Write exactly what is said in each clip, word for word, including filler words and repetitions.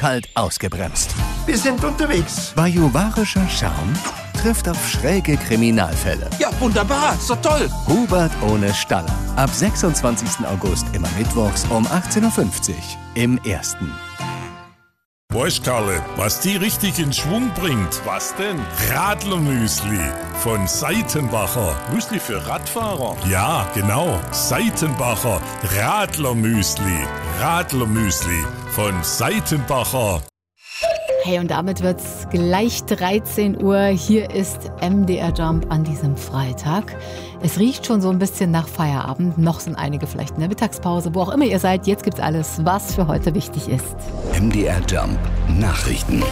eiskalt ausgebremst. Wir sind unterwegs. Bajuwarischer Charme trifft auf schräge Kriminalfälle. Ja, wunderbar, so toll. Hubert ohne Staller. Ab sechsundzwanzigsten August immer mittwochs um achtzehn Uhr fünfzig im Ersten. Weißt, Karle, was die richtig in Schwung bringt? Was denn? Radlermüsli von Seitenbacher. Müsli für Radfahrer? Ja, genau. Seitenbacher Radlermüsli. Radlermüsli von Seitenbacher. Hey, und damit wird's gleich dreizehn Uhr. Hier ist M D R Jump an diesem Freitag. Es riecht schon so ein bisschen nach Feierabend. Noch sind einige vielleicht in der Mittagspause. Wo auch immer ihr seid, jetzt gibt's alles, was für heute wichtig ist. M D R Jump Nachrichten.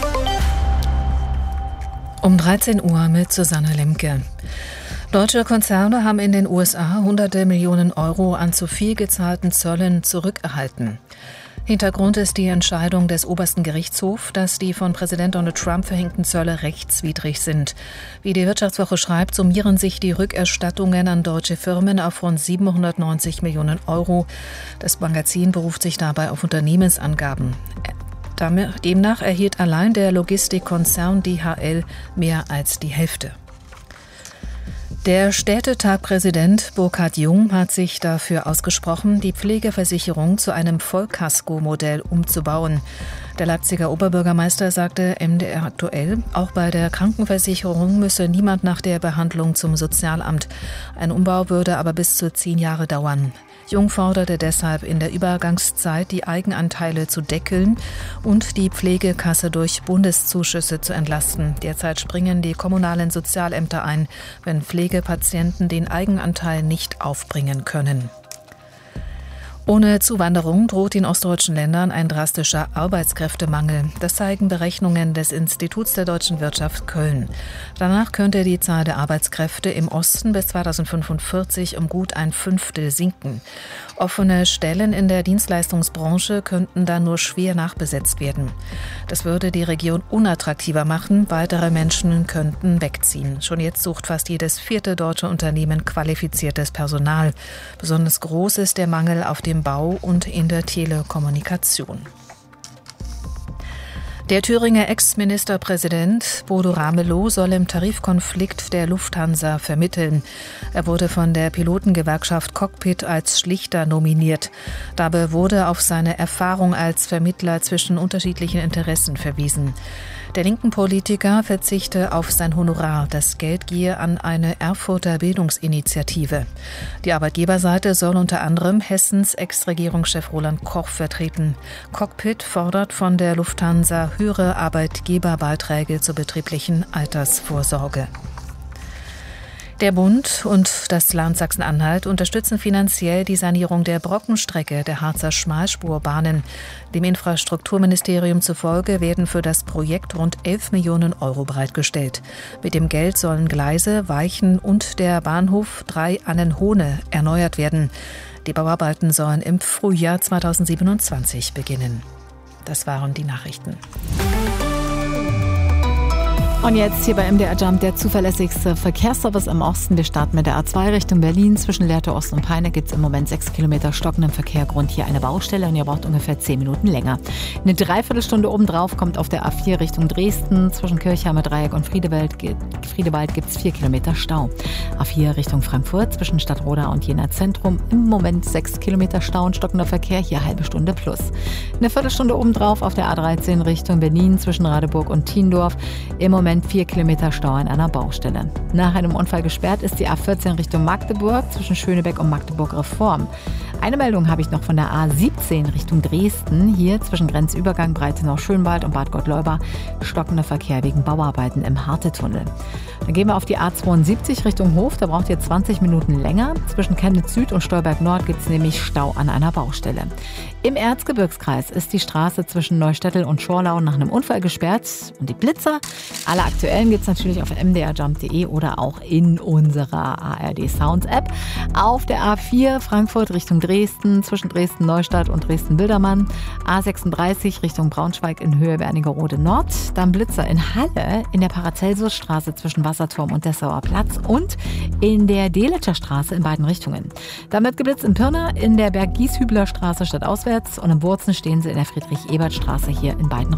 Um dreizehn Uhr mit Susanne Lemke. Deutsche Konzerne haben in den U S A hunderte Millionen Euro an zu viel gezahlten Zöllen zurückerhalten. Hintergrund ist die Entscheidung des obersten Gerichtshofs, dass die von Präsident Donald Trump verhängten Zölle rechtswidrig sind. Wie die Wirtschaftswoche schreibt, summieren sich die Rückerstattungen an deutsche Firmen auf rund siebenhundertneunzig Millionen Euro. Das Magazin beruft sich dabei auf Unternehmensangaben. Demnach erhielt allein der Logistikkonzern D H L mehr als die Hälfte. Der Städtetagpräsident Burkhard Jung hat sich dafür ausgesprochen, die Pflegeversicherung zu einem Vollkasko-Modell umzubauen. Der Leipziger Oberbürgermeister sagte M D R aktuell, auch bei der Krankenversicherung müsse niemand nach der Behandlung zum Sozialamt. Ein Umbau würde aber bis zu zehn Jahre dauern. Jung forderte deshalb in der Übergangszeit, die Eigenanteile zu deckeln und die Pflegekasse durch Bundeszuschüsse zu entlasten. Derzeit springen die kommunalen Sozialämter ein, wenn Pflegepatienten den Eigenanteil nicht aufbringen können. Ohne Zuwanderung droht in ostdeutschen Ländern ein drastischer Arbeitskräftemangel. Das zeigen Berechnungen des Instituts der deutschen Wirtschaft Köln. Danach könnte die Zahl der Arbeitskräfte im Osten bis zweitausendfünfundvierzig um gut ein Fünftel sinken. Offene Stellen in der Dienstleistungsbranche könnten dann nur schwer nachbesetzt werden. Das würde die Region unattraktiver machen. Weitere Menschen könnten wegziehen. Schon jetzt sucht fast jedes vierte deutsche Unternehmen qualifiziertes Personal. Besonders groß ist der Mangel auf dem Bau und in der Telekommunikation. Der Thüringer Ex-Ministerpräsident Bodo Ramelow soll im Tarifkonflikt der Lufthansa vermitteln. Er wurde von der Pilotengewerkschaft Cockpit als Schlichter nominiert. Dabei wurde auf seine Erfahrung als Vermittler zwischen unterschiedlichen Interessen verwiesen. Der linken Politiker verzichte auf sein Honorar. Das Geld gehe an eine Erfurter Bildungsinitiative. Die Arbeitgeberseite soll unter anderem Hessens Ex-Regierungschef Roland Koch vertreten. Cockpit fordert von der Lufthansa höhere Arbeitgeberbeiträge zur betrieblichen Altersvorsorge. Der Bund und das Land Sachsen-Anhalt unterstützen finanziell die Sanierung der Brockenstrecke der Harzer Schmalspurbahnen. Dem Infrastrukturministerium zufolge werden für das Projekt rund elf Millionen Euro bereitgestellt. Mit dem Geld sollen Gleise, Weichen und der Bahnhof Drei-Annenhohne erneuert werden. Die Bauarbeiten sollen im Frühjahr zweitausendsiebenundzwanzig beginnen. Das waren die Nachrichten. Und jetzt hier bei M D R Jump der zuverlässigste Verkehrsservice im Osten. Wir starten mit der A zwei Richtung Berlin. Zwischen Lehrte Ost und Peine gibt es im Moment sechs Kilometer stockenden Verkehr. Grund hier eine Baustelle und ihr braucht ungefähr zehn Minuten länger. Eine Dreiviertelstunde obendrauf kommt auf der A vier Richtung Dresden. Zwischen Kirchheimer Dreieck und Friedewald, Friedewald gibt es vier Kilometer Stau. A vier Richtung Frankfurt zwischen Stadtroda und Jena Zentrum. Im Moment sechs Kilometer Stau und stockender Verkehr. Hier halbe Stunde plus. Eine Viertelstunde obendrauf auf der A dreizehn Richtung Berlin zwischen Radeburg und Thiendorf. Im Moment vier Kilometer Stau an einer Baustelle. Nach einem Unfall gesperrt ist die A vierzehn Richtung Magdeburg zwischen Schönebeck und Magdeburg Reform. Eine Meldung habe ich noch von der A siebzehn Richtung Dresden. Hier zwischen Grenzübergang Breitenau-Schönwald und Bad Gottleuba stockender Verkehr wegen Bauarbeiten im Hartetunnel. Dann gehen wir auf die A zweiundsiebzig Richtung Hof. Da braucht ihr zwanzig Minuten länger. Zwischen Chemnitz Süd und Stolberg Nord gibt es nämlich Stau an einer Baustelle. Im Erzgebirgskreis ist die Straße zwischen Neustädtel und Schorlau nach einem Unfall gesperrt. Und die Blitzer, alle aktuellen gibt es natürlich auf m d r jump punkt d e oder auch in unserer A R D Sounds App. Auf der A vier Frankfurt Richtung Dresden zwischen Dresden-Neustadt und Dresden-Bildermann. A sechsunddreißig Richtung Braunschweig in Höhe Wernigerode Nord. Dann Blitzer in Halle in der Paracelsusstraße zwischen Wasserturm und Dessauer Platz und in der Deletscher Straße in beiden Richtungen. Dann wird geblitzt in Pirna in der Berg-Gieshübler Straße stadtauswärts und in Burzen stehen sie in der Friedrich-Ebert-Straße hier in beiden